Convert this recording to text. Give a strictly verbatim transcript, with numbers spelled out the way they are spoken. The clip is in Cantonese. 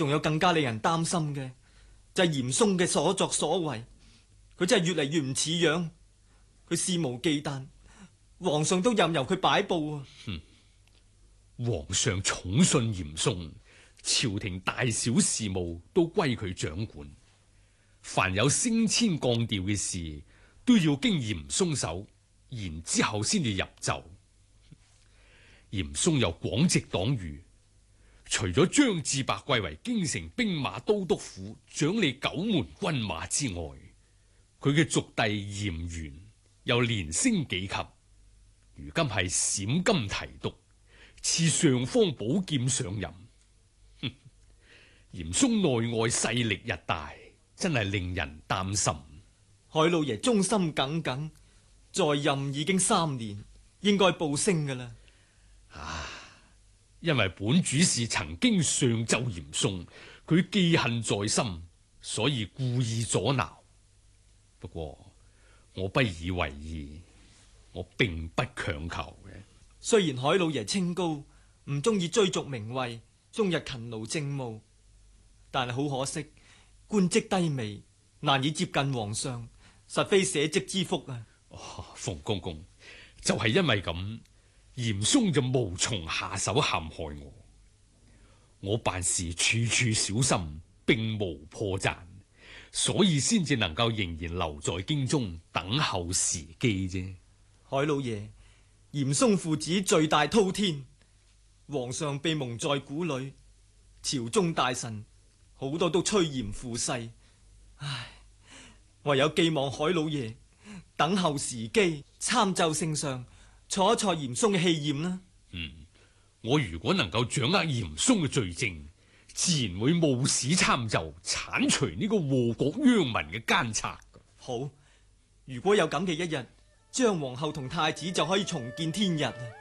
仲有更加令人擔心嘅，就係嚴嵩嘅所作所為，佢真係越嚟越唔似樣，佢肆無忌憚，皇上都任由佢擺布啊！ 哼，皇上寵信嚴嵩，朝廷大小事務都歸佢掌管，凡有升遷降調嘅事，都要經嚴嵩手，然之後先至入奏。嚴嵩又廣植黨羽，除咗張志伯貴為京城兵馬都督府，掌理九門軍馬之外，佢嘅族弟嚴元又連升幾級，如今係陝甘提督，賜上方寶劍上任。哼，嚴嵩內外勢力日大，真係令人擔心。 海老爺忠心耿耿，在任已經三年，應該報升噶啦。 啊，因為本主事曾經上奏嚴嵩，佢記恨在心，所以故意阻撓。不過我不以為意，我並不強求嘅。 雖然海老爺清高，唔中意追逐名位，終日勤勞政務，但係好可惜，官職低微，難以接近皇上，實非社稷之福啊！ 哦，馮公公，就係因為咁，嚴嵩就無從下手陷害我。我辦事處處小心，並無破綻，所以先至能夠仍然留在京中等候時機啫。 海老爺，嚴嵩父子罪大滔天，皇上被蒙在鼓裏，朝中大臣好多都趨炎附勢，唉，唯有寄望海老爺等候時機，參奏聖上，挫一挫嚴嵩嘅氣焰啦。 嗯，我如果能夠掌握嚴嵩嘅罪證，自然會冒使參奏，鏟除呢個禍國殃民嘅奸賊。 好，如果有咁嘅一日，張皇后同太子就可以重見天日。